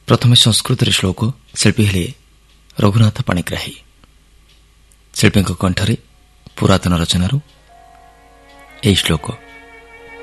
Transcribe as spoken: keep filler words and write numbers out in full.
ପ୍ରଥମେ ସଂସ୍କୃତରେ ଶ୍ଲୋକ ଶିଳ୍ପୀ ହେଲେ ରଘୁନାଥ ପାଣିଗ୍ରାହୀ। ଶିଳ୍ପୀଙ୍କ କଣ୍ଠରେ ପୁରାତନ ରଚନାରୁ ଏହି ଶ୍ଲୋକ।